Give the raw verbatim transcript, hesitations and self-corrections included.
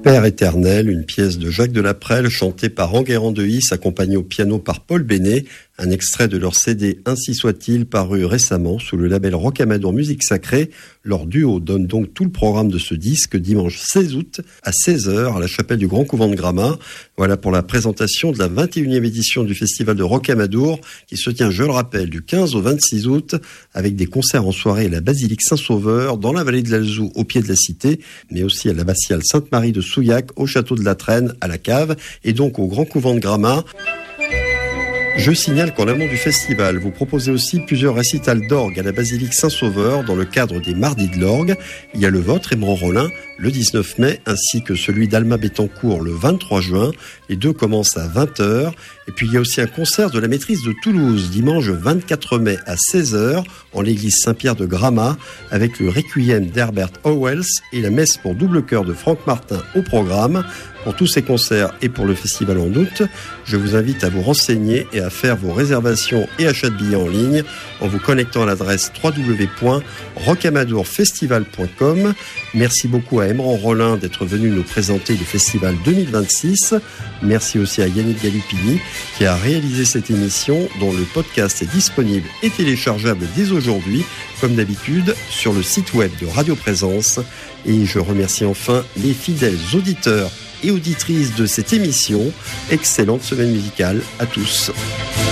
Père éternel, une pièce de Jacques Delaprelle chantée par Enguerrand de Is, accompagnée au piano par Paul Bénet, un extrait de leur C D Ainsi soit-il, paru récemment sous le label Rocamadour Musique Sacrée. Leur duo donne donc tout le programme de ce disque dimanche seize août à seize heures à la chapelle du Grand Couvent de Gramat. Voilà pour la présentation de la vingt et unième édition du Festival de Rocamadour qui se tient, je le rappelle, du quinze au vingt-six août avec des concerts en soirée à la basilique Saint-Sauveur, dans la vallée de l'Alzou au pied de la cité, mais aussi à l'abbatiale Sainte-Marie de Souillac, au château de la Traîne, à la Cave et donc au Grand Couvent de Gramat. Je signale qu'en amont du festival, vous proposez aussi plusieurs récitals d'orgue à la basilique Saint-Sauveur dans le cadre des Mardis de l'orgue. Il y a le vôtre, Émeraude Rollin, le dix-neuf mai, ainsi que celui d'Alma Bettencourt le vingt-trois juin. Les deux commencent à vingt heures. Et puis il y a aussi un concert de la Maîtrise de Toulouse, dimanche vingt-quatre mai à seize heures, en l'église Saint-Pierre de Gramat, avec le Requiem d'Herbert Howells et la messe pour double chœur de Franck Martin au programme. Pour tous ces concerts et pour le festival en août, je vous invite à vous renseigner et à faire vos réservations et achats de billets en ligne en vous connectant à l'adresse w w w point rocamadourfestival point com. Merci beaucoup à Émeraude Rollin d'être venu nous présenter le festival deux mille vingt-six. Merci aussi à Yannick Galupini qui a réalisé cette émission dont le podcast est disponible et téléchargeable dès aujourd'hui, comme d'habitude, sur le site web de Radio Présence. Et je remercie enfin les fidèles auditeurs et auditrices de cette émission. Excellente semaine musicale à tous.